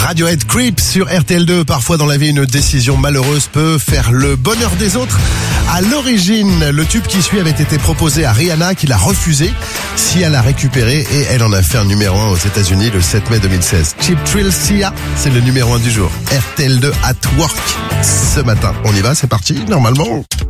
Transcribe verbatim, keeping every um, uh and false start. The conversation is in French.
Radiohead Creep sur R T L deux. Parfois dans la vie, une décision malheureuse peut faire le bonheur des autres. À l'origine, le tube qui suit avait été proposé à Rihanna, qui l'a refusé. Sia l'a récupéré et elle en a fait un numéro un aux États-Unis le sept mai deux mille seize. Cheap Thrill Sia, c'est le numéro un du jour. R T L deux at work ce matin. On y va, c'est parti, normalement.